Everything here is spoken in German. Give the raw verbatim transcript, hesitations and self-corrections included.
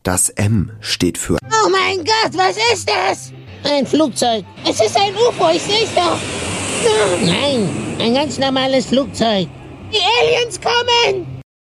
Das M steht für... Oh mein Gott, was ist das? Ein Flugzeug. Es ist ein U F O, ich seh's doch. Nein, ein ganz normales Flugzeug. Die Aliens kommen!